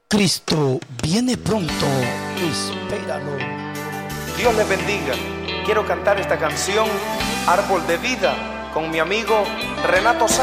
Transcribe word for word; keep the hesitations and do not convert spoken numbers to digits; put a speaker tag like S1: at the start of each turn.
S1: Cristo viene pronto, espéralo.
S2: Dios les bendiga. Quiero cantar esta canción, Árbol de Vida, con mi amigo Renato Sánchez.